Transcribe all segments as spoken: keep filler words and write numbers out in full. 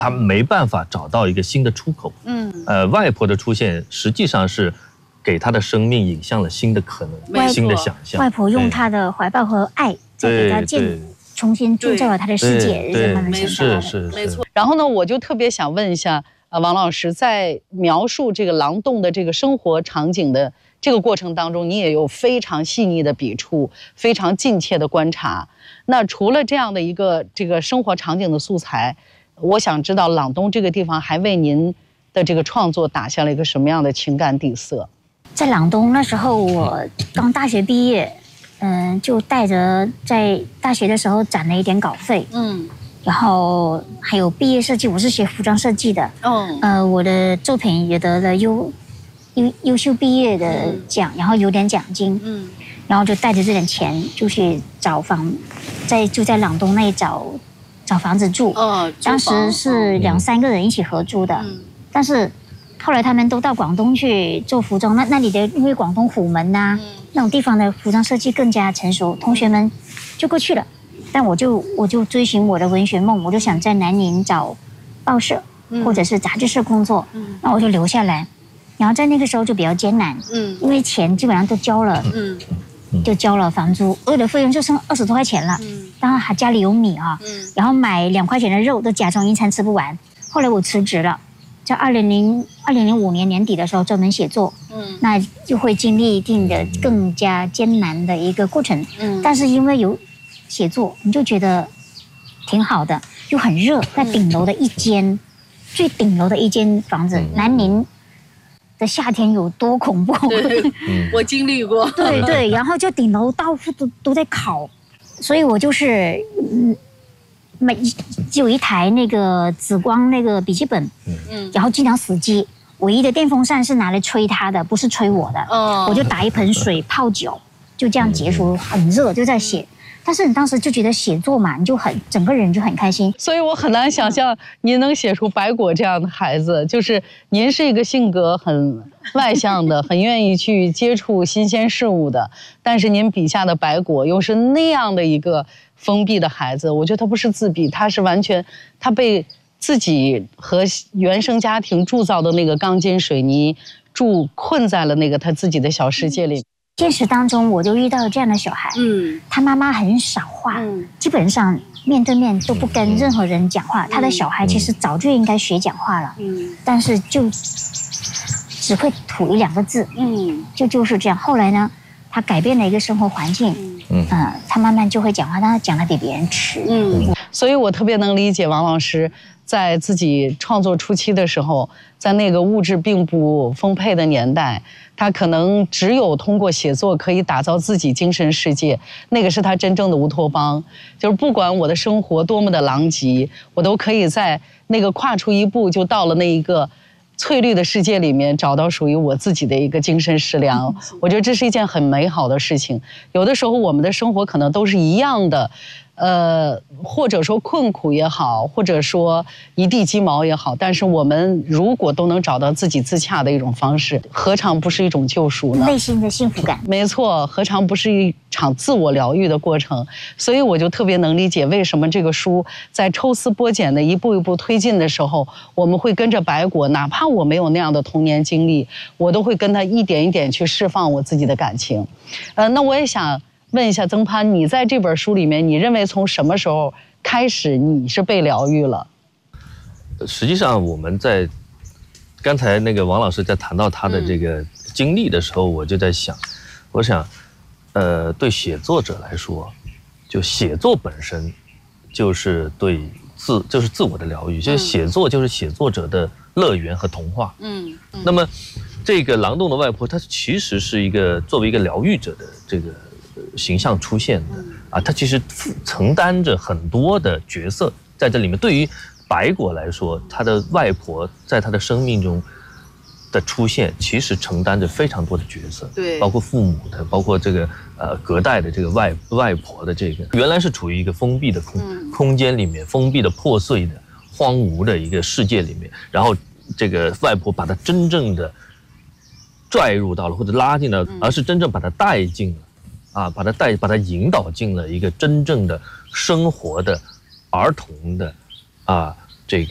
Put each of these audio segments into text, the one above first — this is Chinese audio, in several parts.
他没办法找到一个新的出口。嗯，呃，外婆的出现实际上是给他的生命引向了新的可能、新的想象。 外婆用她的怀抱和爱，再给他建。重新铸造了他的世界，是慢慢成长的。 是是没错。然后呢，我就特别想问一下啊，王老师，在描述这个狼洞的这个生活场景的这个过程当中，你也有非常细腻的笔触，非常近切的观察。那除了这样的一个这个生活场景的素材，我想知道朗东这个地方还为您的这个创作打下了一个什么样的情感底色？ 在朗东那时候，我刚大学毕业。嗯，就带着在大学的时候攒了一点稿费，嗯，然后还有毕业设计，我是学服装设计的，嗯，呃，我的作品也得了优优优秀毕业的奖，然后有点奖金，嗯，然后就带着这点钱就去找房，在就在朗东那里找找房子住，哦，当时是两三个人一起合租的，嗯，但是后来他们都到广东去做服装，那那里的因为广东虎门呐、啊。嗯那种地方的服装设计更加成熟，同学们就过去了，但我就我就追寻我的文学梦，我就想在南宁找报社或者是杂志社工作，嗯，那我就留下来，然后在那个时候就比较艰难，嗯，因为钱基本上都交了，嗯，就交了房租，我的费用就剩二十多块钱了，嗯，当然还家里有米啊，嗯，然后买两块钱的肉都假装一餐吃不完，后来我辞职了。在二零零二零零五年年底的时候专门写作，嗯，那就会经历一定的更加艰难的一个过程，嗯，但是因为有写作，你就觉得挺好的，又很热，在顶楼的一间、嗯、最顶楼的一间房子，嗯、南宁的夏天有多恐怖？ 我经历过， 对对，然后就顶楼到处都都在烤，所以我就是嗯。每有一台那个紫光那个笔记本，嗯，然后经常死机。唯一的电风扇是拿来吹它的，不是吹我的。哦，我就打一盆水泡酒，就这样结束。很热，就在写。但是你当时就觉得写作嘛，你就很整个人就很开心。 所以我很难想象您能写出白果这样的孩子，就是您是一个性格很外向的，很愿意去接触新鲜事物的，但是您笔下的白果又是那样的一个封闭的孩子。我觉得他不是自闭，他是完全他被自己和原生家庭铸造的那个钢筋水泥铸困在了那个他自己的小世界里。 现实当中我就遇到这样的小孩，嗯，他妈妈很少话，嗯，基本上面对面都不跟任何人讲话，嗯，他的小孩其实早就应该学讲话了，嗯，但是就只会吐一两个字，嗯，就就是这样。后来呢，他改变了一个生活环境，嗯，呃，他慢慢就会讲话，但他讲得比别人迟，嗯， 所以我特别能理解王老师在自己创作初期的时候，在那个物质并不丰沛的年代，他可能只有通过写作可以打造自己精神世界，那个是他真正的乌托邦。就是不管我的生活多么的狼藉，我都可以在那个跨出一步就到了那一个翠绿的世界里面，找到属于我自己的一个精神食粮。我觉得这是一件很美好的事情。有的时候我们的生活可能都是一样的，呃，或者说困苦也好，或者说一地鸡毛也好，但是我们如果都能找到自己自洽的一种方式，何尝不是一种救赎呢？ 内心的幸福感。 没错，何尝不是一场自我疗愈的过程？所以我就特别能理解为什么这个书在抽丝剥茧的一步一步推进的时候，我们会跟着白果，哪怕我没有那样的童年经历，我都会跟他一点一点去释放我自己的感情。呃，那我也想问一下曾潘，你在这本书里面，你认为从什么时候开始你是被疗愈了？ 实际上我们在刚才那个王老师在谈到他的这个经历的时候，我就在想，我想，呃，对写作者来说，就写作本身就是对自就是自我的疗愈，就是写作就是写作者的乐园和童话。嗯，那么这个狼洞的外婆，她其实是一个作为一个疗愈者的这个形象出现的啊，他其实承担着很多的角色在这里面。对于白果来说，他的外婆在他的生命中的出现，其实承担着非常多的角色，对，包括父母的，包括这个呃隔代的这个外外婆的这个，原来是处于一个封闭的空、嗯、空间里面，封闭的、破碎的、荒芜的一个世界里面，然后这个外婆把他真正的拽入到了，或者拉进了，而是真正把他带进了。啊，把他带，把他引导进了一个真正的生活的、儿童的，啊，这个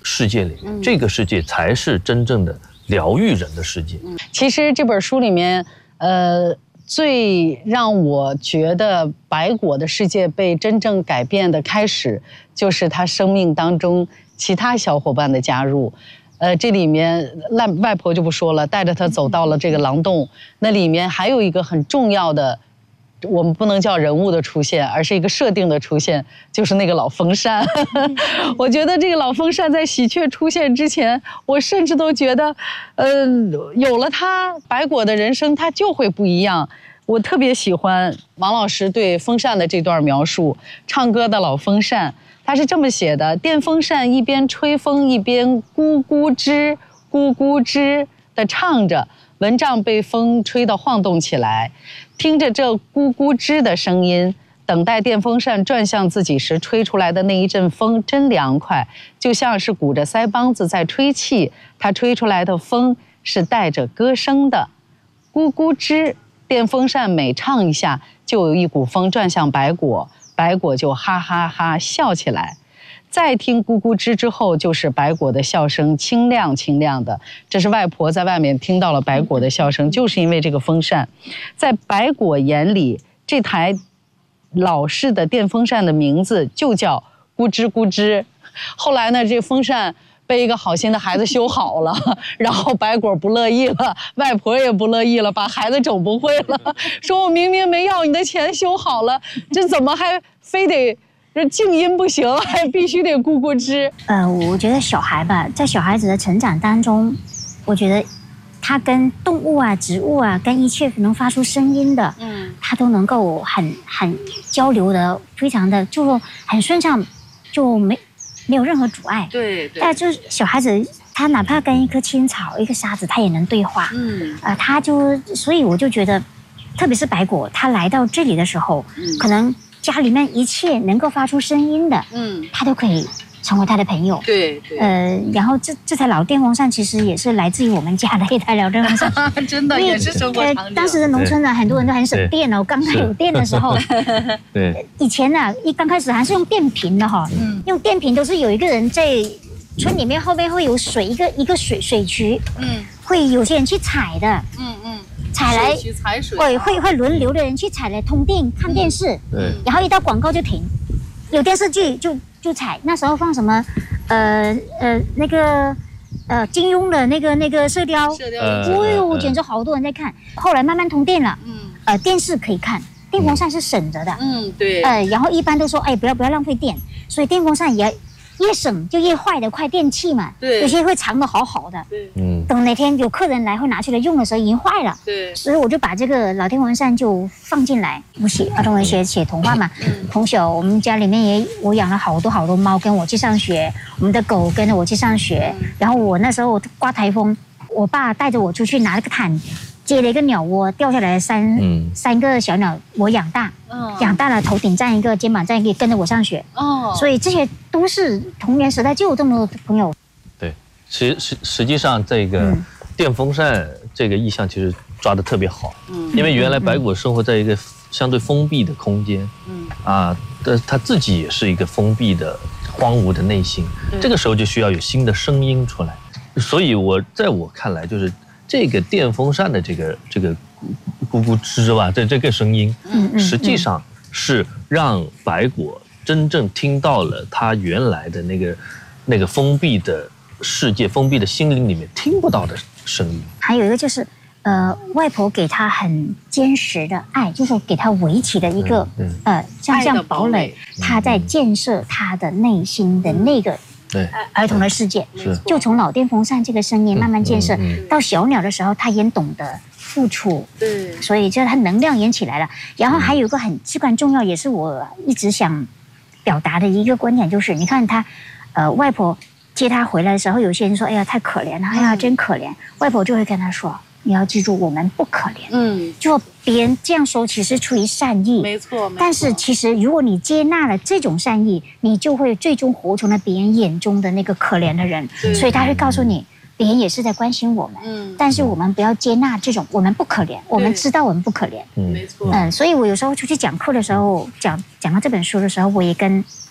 世界里面，这个世界才是真正的疗愈人的世界。 其实这本书里面，呃，最让我觉得白果的世界被真正改变的开始，就是他生命当中其他小伙伴的加入。呃，这里面外外婆就不说了，带着他走到了这个狼洞，那里面还有一个很重要的。我们不能叫人物的出现，而是一个设定的出现，就是那个老风扇。我觉得这个老风扇在喜鹊出现之前，我甚至都觉得，呃，有了它，白果的人生它就会不一样。我特别喜欢王老师对风扇的这段描述，唱歌的老风扇，他是这么写的：电风扇一边吹风一边咕咕吱咕咕吱地唱着。蚊帐被风吹得晃动起来，听着这咕咕吱的声音，等待电风扇转向自己时吹出来的那一阵风真凉快，就像是鼓着腮帮子在吹气。它吹出来的风是带着歌声的，咕咕吱。电风扇每唱一下，就有一股风转向白果，白果就哈哈哈笑起来。再听咕咕吱之后，就是白果的笑声，清亮清亮的。这是外婆在外面听到了白果的笑声，就是因为这个风扇。在白果眼里，这台老式的电风扇的名字就叫咕吱咕吱。后来呢，这风扇被一个好心的孩子修好了，然后白果不乐意了，外婆也不乐意了，把孩子整不会了，说我明明没要你的钱修好了，这怎么还非得这静音不行，还必须得咕咕吱。 呃，我觉得小孩吧，在小孩子的成长当中，我觉得他跟动物啊、植物啊，跟一切能发出声音的，嗯，他都能够很很交流的，非常的就很顺畅，就没没有任何阻碍。 对对。 但就是小孩子，他哪怕跟一棵青草、一个沙子，他也能对话。嗯。啊、呃，他就所以我就觉得，特别是白果，他来到这里的时候，嗯、可能。家里面一切能够发出声音的，嗯，他都可以成为他的朋友。 对对。 呃，然后这这台老电风扇其实也是来自于我们家的一台老电风扇， 真的也是生活场景。 呃，当时的农村呢，很多人都很省电哦。刚开有电的时候， 对， 以前呢，一刚开始还是用电瓶的哈，嗯，用电瓶都是有一个人在村里面后面会有水，一个一个水水渠，嗯，会有些人去采的，嗯嗯。采来，会会会轮流的人去采来通电看电视，对，然后一到广告就停，有电视剧就就采。那时候放什么，呃呃那个呃金庸的那个那个射雕，射雕，哎呦，简直好多人在看。后来慢慢通电了，嗯，呃电视可以看，电风扇是省着的，嗯对，呃然后一般都说哎不要不要浪费电，所以电风扇也。越省就越坏的快电器嘛，对，有些会藏得好好的，对，嗯，等哪天有客人来会拿出来用的时候已经坏了，对，所以我就把这个老电风扇就放进来。我写儿童文学写童话嘛，嗯，从小我们家里面也我养了好多好多猫跟我去上学，我们的狗跟着我去上学，嗯、然后我那时候刮台风，我爸带着我出去拿了个毯。接了一个鸟窝，掉下来的三、嗯、三个小鸟，我养大，哦、养大了，头顶站一个，肩膀站一个，跟着我上学。哦，所以这些都是童年时代就有这么多朋友。 对，实实实际上这个电风扇这个意象其实抓得特别好，嗯，因为原来白果生活在一个相对封闭的空间，嗯啊，但他自己也是一个封闭的、荒芜的内心，这个时候就需要有新的声音出来。所以我在我看来就是。这个电风扇的这个这个咕咕吱吧，这这个声音，实际上是让白果真正听到了他原来的那个那个封闭的世界、封闭的心灵里面听不到的声音。 还有一个就是，呃，外婆给他很坚实的爱，就是给他围起的一个，嗯、呃，像像堡垒，他在建设他的内心的那个。对儿童的世界，就从老电风扇这个声音慢慢建设，到小鸟的时候，他也懂得付出，对，所以就他能量也起来了。然后还有一个很至关重要，也是我一直想表达的一个观点，就是你看他，呃，外婆接他回来的时候，有些人说，哎呀，太可怜了，哎呀，真可怜。外婆就会跟他说。你要记住，我们不可怜。嗯，就别人这样说，其实出于善意，没错。但是其实，如果你接纳了这种善意，你就会最终活成了别人眼中的那个可怜的人。所以他会告诉你，别人也是在关心我们。嗯，但是我们不要接纳这种，我们不可怜，我们知道我们不可怜。嗯，没错。嗯，所以我有时候出去讲课的时候，讲讲到这本书的时候，我也跟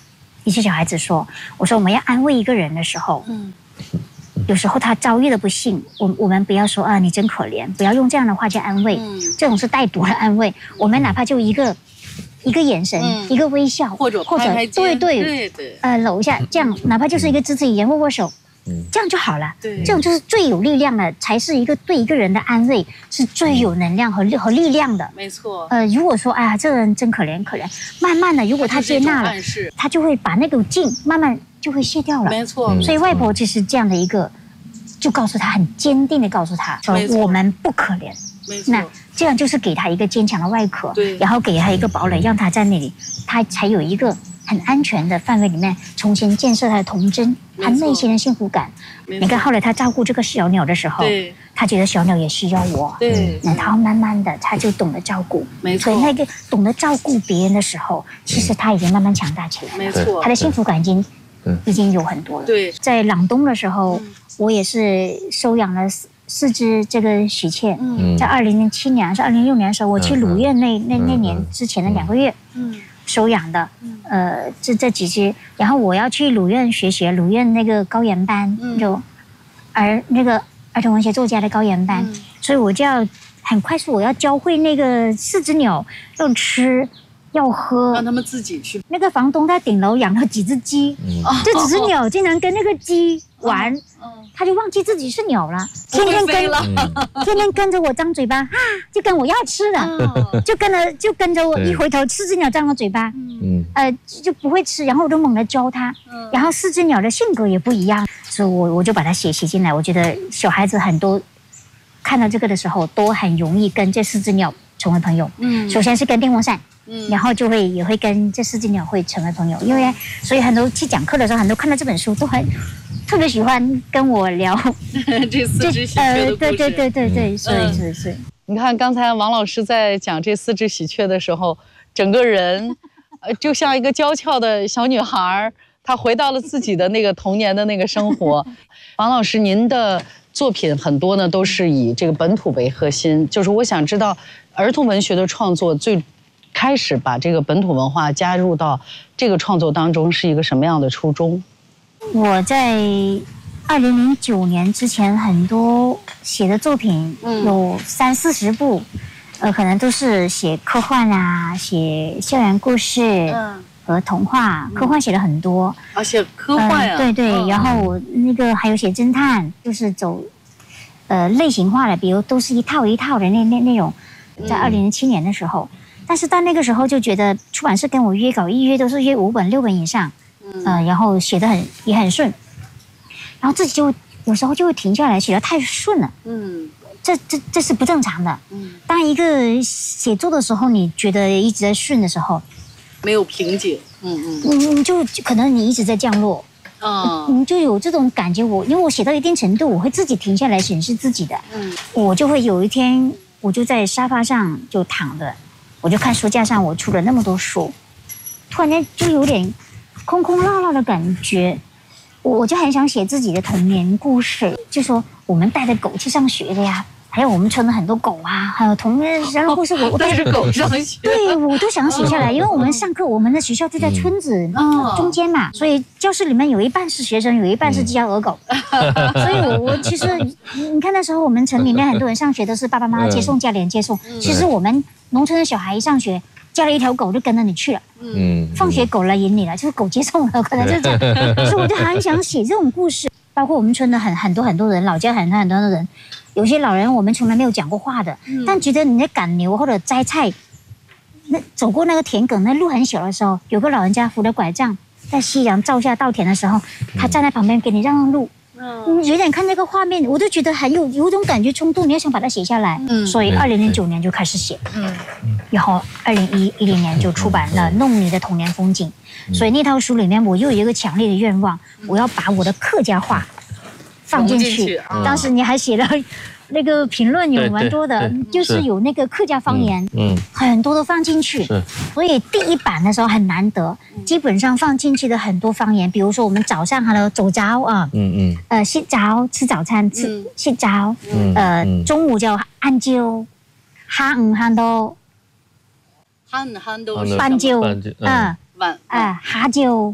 一些小孩子说，我说我们要安慰一个人的时候，嗯，有时候他遭遇了不幸，我我们不要说啊你真可怜，不要用这样的话去安慰，嗯、这种是带毒的安慰。我们哪怕就一个一个眼神，嗯、一个微笑， 或者或者对对对对， 呃搂一下，这样哪怕就是一个肢体语言，握握手。这样就好了，对，这种就是最有力量的，才是一个对一个人的安慰，是最有能量和力和力量的。 没错。 呃，如果说哎呀，这个人真可怜可怜，慢慢的，如果他接纳了，他就会把那个劲慢慢就会卸掉了。 没错。 所以外婆就是这样的一个，就告诉他很坚定的告诉他说，我们不可怜。 没错。 那这样就是给他一个坚强的外壳， 对， 然后给他一个堡垒，让他在那里，他才有一个很安全的范围里面重新建设他的童真，他内心的幸福感。你看后来他照顾这个小鸟的时候，他觉得小鸟也需要我， 对， 然后慢慢的他就懂得照顾， 没错。 所以那个懂得照顾别人的时候，其实他已经慢慢强大起来了， 没错， 他的幸福感已经已经有很多了。 对， 在朗东的时候，我也是收养了四四只这个喜鹊，嗯，在二零零七年还是二零零六年的时候，我去鲁院那那那年之前的两个月，嗯。收养的，呃，这这几只，然后我要去鲁院学习，鲁院那个高研班，嗯、就儿那个儿童文学作家的高研班，嗯、所以我就要很快速，我要教会那个四只鸟要吃要喝， 让他们自己去。 那个房东在顶楼养了几只鸡，嗯、这几只鸟经常跟那个鸡玩。嗯嗯他就忘记自己是鸟了，天天跟了，天天跟着我张嘴巴，啊，就跟我要吃的，哦、就跟着就跟着我，一回头四只鸟张了嘴巴，嗯，呃就不会吃，然后我就猛地教它，嗯、然后四只鸟的性格也不一样，所以我我就把它写写进来。我觉得小孩子很多看到这个的时候，都很容易跟这四只鸟成为朋友。嗯，首先是跟电风扇。嗯，然后就会也会跟这四只鸟会成为朋友，因为所以很多去讲课的时候，很多看到这本书都很特别喜欢跟我聊这四只喜鹊的故事。 对对对对对，所以是是。 你看刚才王老师在讲这四只喜鹊的时候，整个人呃就像一个娇俏的小女孩，她回到了自己的那个童年的那个生活。王老师，您的作品很多呢都是以这个本土为核心，就是我想知道儿童文学的创作最开始把这个本土文化加入到这个创作当中是一个什么样的初衷？ 我在二零零九年之前，很多写的作品有三四十部，呃，可能都是写科幻啊，写校园故事和童话。科幻写了很多， 啊，写科幻啊， 对对，然后那个还有写侦探，就是走呃类型化的，比如都是一套一套的那那那种，在二零零七年的时候。但是到那个时候就觉得出版社跟我约稿，一约都是约五本六本以上，嗯、呃，然后写得很也很顺，然后自己就有时候就会停下来，写得太顺了，嗯，这这这是不正常的，嗯，当一个写作的时候，你觉得一直在顺的时候， 没有瓶颈，嗯嗯， 你你就可能你一直在降落，啊、嗯，你就有这种感觉。我因为我写到一定程度，我会自己停下来审视自己的，嗯，我就会有一天，我就在沙发上就躺着。我就看书架上我出了那么多书，突然间就有点空空落落的感觉，我就很想写自己的童年故事，就说我们带着狗去上学的呀，还有我们村的很多狗啊，还有童年人物故事，我我带着狗上学， 对，我都想写下来，因为我们上课，我们的学校就在村子中间嘛，所以教室里面有一半是学生，有一半是家鹅狗，所以我我其实你看那时候我们城里面很多人上学都是爸爸妈妈接送，家里人接送，其实我们农村的小孩一上学，叫了一条狗就跟着你去了，嗯，放学狗来引你了，就是狗接送了，可能就是这样。所以我就很想写这种故事，包括我们村的很很多很多人，老家很多很多的人，有些老人我们从来没有讲过话的，嗯、但觉得你在赶牛或者摘菜，那走过那个田埂，那路很小的时候，有个老人家扶着拐杖，在夕阳照下稻田的时候，他站在旁边给你让让路。嗯，你有点看那个画面，我都觉得很有有种感觉冲动，你要想把它写下来。嗯，所以二零零九年就开始写，嗯，然后二零一一零年就出版了《弄你的童年风景》，所以那套书里面我又有一个强烈的愿望，我要把我的客家话放进去。当时你还写了那个评论有蛮多的，就是有那个客家方言，嗯，很多都放进去。所以第一版的时候很难得，基本上放进去的很多方言，比如说我们早上 hello 走早啊，嗯嗯，呃洗澡吃早餐吃洗澡，呃中午叫晏晝，下午晏到， 下午晏到半晝，啊晚啊下晝，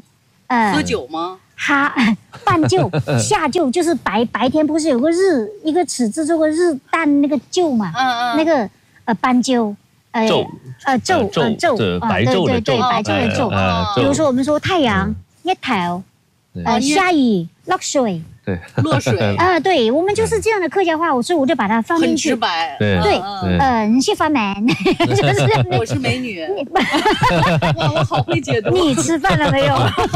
呃， 喝酒吗？ 哈，半臼下臼就是白白天不是有个日一个尺字做个日旦那个臼嘛，嗯嗯，那个呃斑鸠，呃呃昼呃昼啊，对对对白昼的昼，比如说我们说太阳日头，呃下雨落水。 对， 落水啊，对，我们就是这样的客家话，所以我就把它放进去。 很直白， 对对，呃，你去翻门，就是我是美女，哇，我好会解读。 你吃饭了没有？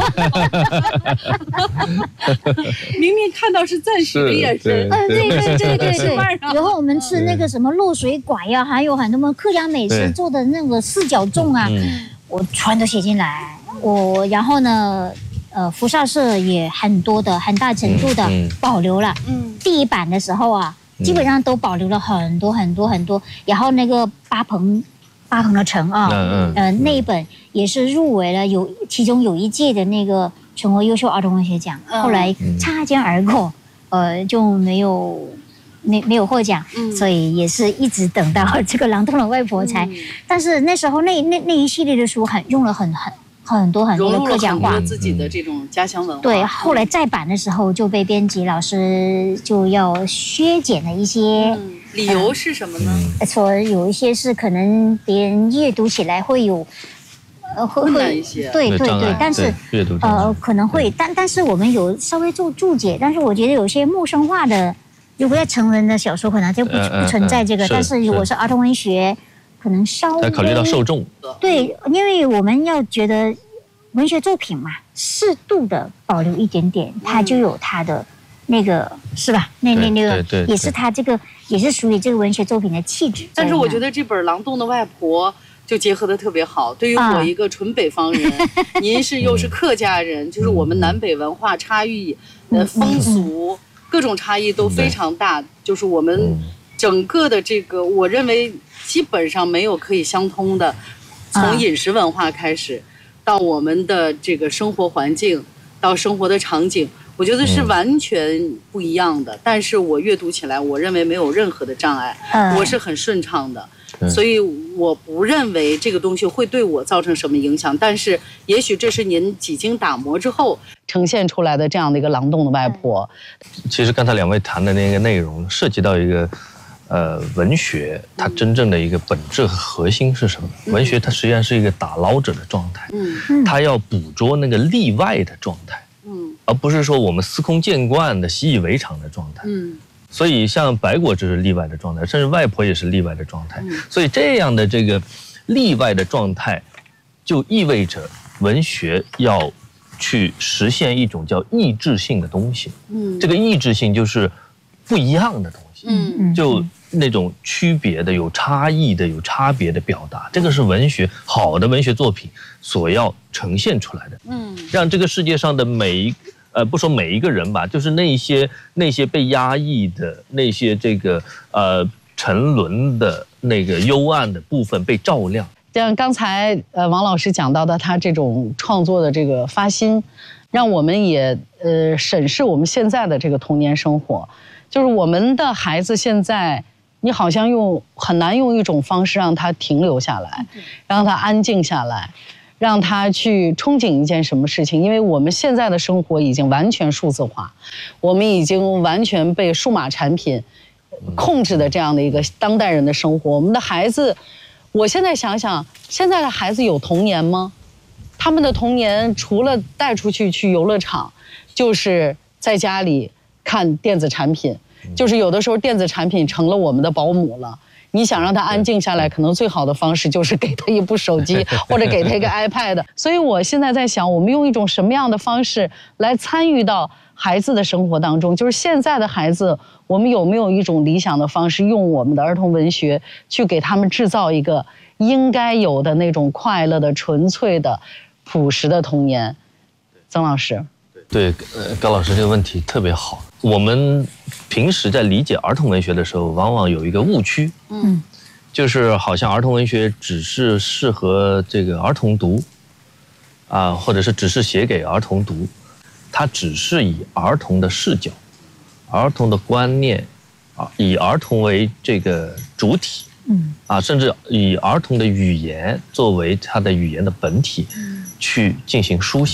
明明看到是赞许的眼神， 嗯，对对对对对。然后我们吃那个什么落水拐呀，还有很多客家美食做的那个四角粽啊，我全都写进来。我然后呢？呃，福绍社也很多的、很大程度的保留了。嗯，第一版的时候啊，基本上都保留了很多很多很多。然后那个八鹏，八鹏的城啊，嗯呃，那一本也是入围了有其中有一届的那个全国优秀儿童文学奖，后来擦肩而过，呃，就没有没没有获奖，所以也是一直等到这个《狼洞的外婆》才。但是那时候那那那一系列的书很用了很很。很多很多的客家话， 自己的这种家乡文化。 对，后来再版的时候就被编辑老师就要削减了一些。 嗯、理由是什么呢？ 呃、说有一些是可能别人阅读起来会有， 呃，会会一些。 对对对，但是阅读呃可能会，但但是我们有稍微做注解，但是我觉得有些陌生化的，如果在成人的小说可能就不不存在这个，但是如果是儿童文学。可能稍微考虑到受众， 对，因为我们要觉得文学作品嘛，适度的保留一点点，它就有它的那个是吧？那那那个也是它这个也是属于这个文学作品的气质。 但是我觉得这本《狼洞的外婆》就结合的特别好。对于我一个纯北方人，您是又是客家人，就是我们南北文化差异、呃风俗各种差异都非常大，就是我们整个的这个，我认为。基本上没有可以相通的，从饮食文化开始，到我们的这个生活环境，到生活的场景，我觉得是完全不一样的。但是我阅读起来，我认为没有任何的障碍，我是很顺畅的，所以我不认为这个东西会对我造成什么影响。但是也许这是您几经打磨之后呈现出来的这样的一个狼洞的外婆。 其实刚才两位谈的那个内容涉及到一个。呃，文学它真正的一个本质和核心是什么？嗯、文学它实际上是一个打捞者的状态，嗯，它要捕捉那个例外的状态，嗯，而不是说我们司空见惯的习以为常的状态，嗯。所以像白果就是例外的状态，甚至外婆也是例外的状态。嗯、所以这样的这个例外的状态，就意味着文学要去实现一种叫异质性的东西。嗯，这个异质性就是不一样的东西。嗯，就那种区别的、有差异的、有差别的表达，这个是文学好的文学作品所要呈现出来的。嗯，让这个世界上的每一呃，不说每一个人吧，就是那些那些被压抑的、那些这个呃沉沦的那个幽暗的部分被照亮。 像刚才呃王老师讲到的，他这种创作的这个发心，让我们也呃审视我们现在的这个童年生活。就是我们的孩子现在，你好像用很难用一种方式让他停留下来，让他安静下来，让他去憧憬一件什么事情。因为我们现在的生活已经完全数字化，我们已经完全被数码产品控制的这样的一个当代人的生活。我们的孩子，我现在想想，现在的孩子有童年吗？他们的童年除了带出去去游乐场，就是在家里看电子产品。就是有的时候电子产品成了我们的保姆了，你想让他安静下来，可能最好的方式就是给他一部手机或者给他一个 iPad。 所以我现在在想，我们用一种什么样的方式来参与到孩子的生活当中，就是现在的孩子，我们有没有一种理想的方式，用我们的儿童文学去给他们制造一个应该有的那种快乐的、纯粹的、朴实的童年。曾老师。 对，呃，高老师这个问题特别好。我们平时在理解儿童文学的时候，往往有一个误区，嗯，就是好像儿童文学只是适合这个儿童读，啊，或者是只是写给儿童读，它只是以儿童的视角、儿童的观念，啊，以儿童为这个主体，嗯，啊，甚至以儿童的语言作为它的语言的本体，去进行书写。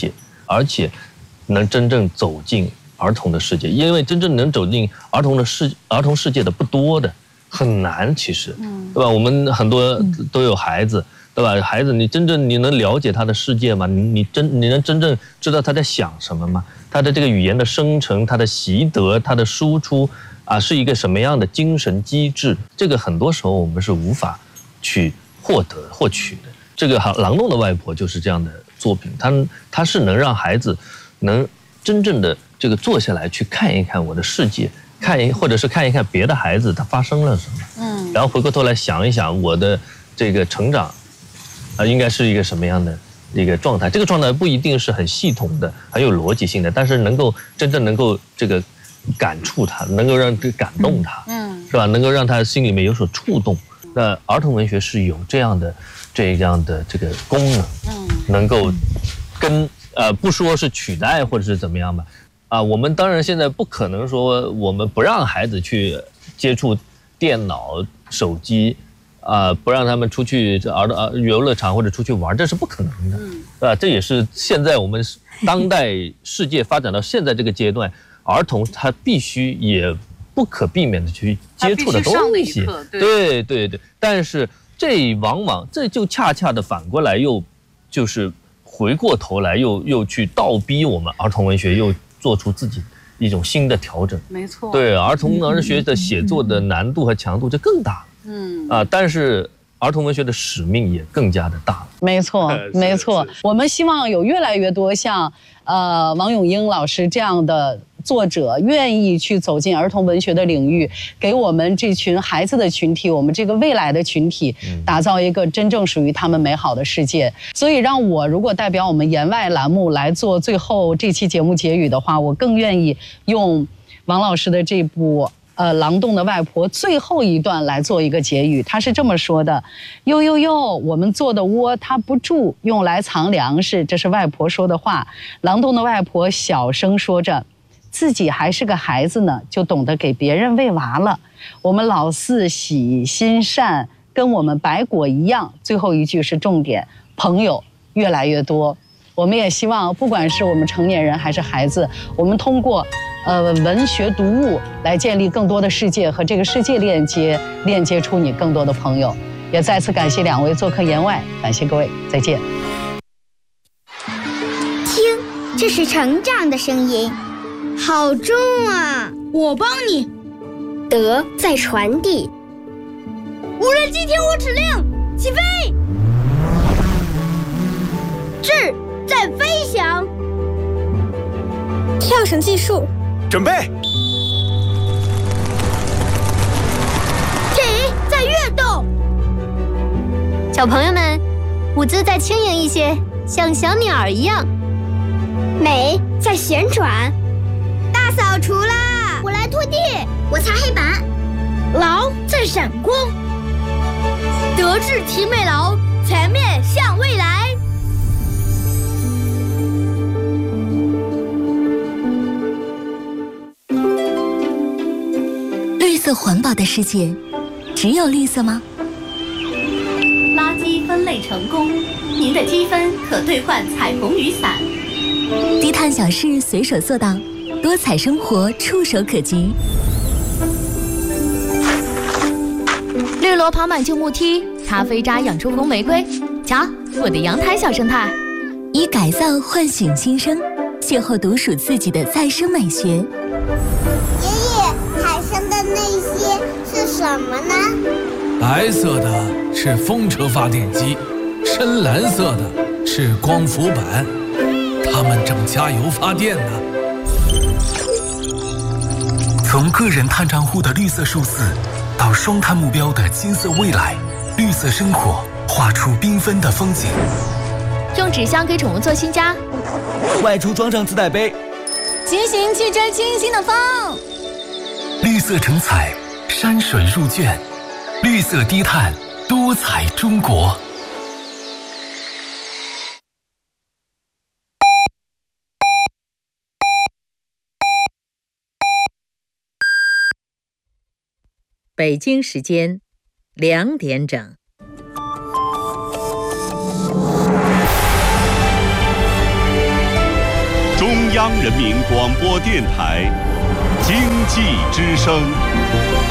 而且能真正走进儿童的世界。因为真正能走进儿童的世儿童世界的不多的，很难，其实，对吧？我们很多都有孩子，对吧？孩子，你真正你能了解他的世界吗？你你真你能真正知道他在想什么吗？他的这个语言的生成，他的习得，他的输出啊，是一个什么样的精神机制？这个很多时候我们是无法去获得获取的。这个《狼洞的外婆》就是这样的作品，它它是能让孩子能真正的这个坐下来去看一看我的世界，看一或者是看一看别的孩子他发生了什么，嗯，然后回过头来想一想我的这个成长啊，应该是一个什么样的一个状态。这个状态不一定是很系统的、很有逻辑性的，但是能够真正能够这个感触他，能够让这感动他，嗯，是吧？能够让他心里面有所触动。那儿童文学是有这样的这样的这个功能，嗯，能够跟呃不说是取代或者是怎么样吧，啊，我们当然现在不可能说我们不让孩子去接触电脑、手机。啊，不让他们出去儿童啊游乐场或者出去玩，这是不可能的，嗯，啊，这也是现在我们当代世界发展到现在这个阶段，儿童他必须也不可避免的去接触的东西，对对对。但是这往往这就恰恰的反过来又就是回过头来又又去倒逼我们儿童文学又做出自己一种新的调整， 没错， 对儿童文学的写作的难度和强度就更大了。嗯啊，但是儿童文学的使命也更加的大。 没错，没错。我们希望有越来越多像呃王永英老师这样的作者，愿意去走进儿童文学的领域，给我们这群孩子的群体，我们这个未来的群体，打造一个真正属于他们美好的世界。所以，让我如果代表我们言外栏目来做最后这期节目结语的话，我更愿意用王老师的这部。呃，狼洞的外婆最后一段来做一个结语，他是这么说的：呦呦呦，我们做的窝它不住，用来藏粮食，这是外婆说的话。狼洞的外婆小声说着，自己还是个孩子呢，就懂得给别人喂娃了。我们老四喜心善，跟我们白果一样。最后一句是重点，朋友越来越多。我们也希望，不管是我们成年人还是孩子，我们通过呃文学读物来建立更多的世界，和这个世界链接，链接出你更多的朋友。也再次感谢两位做客言外，感谢各位，再见。 听，这是成长的声音，好重啊！ 我帮你。 德在传递。 无人机听我指令，起飞。智在飞翔。 跳绳计数， 准备。 体在跃动。 小朋友们，舞姿再轻盈一些，像小鸟一样。 美在旋转。 大扫除啦！我来拖地， 我擦黑板。 劳在闪光。德智体美劳，全面向未来。 绿色环保的世界，只有绿色吗？ 垃圾分类成功，您的积分可兑换彩虹雨伞。 低碳小事随手做到，多彩生活触手可及。 绿萝跑满旧木梯，咖啡渣养出红玫瑰。瞧，我的阳台小生态。 以改造唤醒新生，邂逅独属自己的再生美学。 爷爷，海上的那些是什么呢？ 白色的是风车发电机，深蓝色的是光伏板，它们正加油发电呢。 从个人碳账户的绿色数字，到双碳目标的金色未来，绿色生活画出缤纷的风景。 用纸箱给宠物做新家， 外出装上自带杯， 骑行去追清新的风。 绿色成彩，山水入卷，绿色低碳，多彩中国。 北京时间两点整。 央人民广播电台经济之声。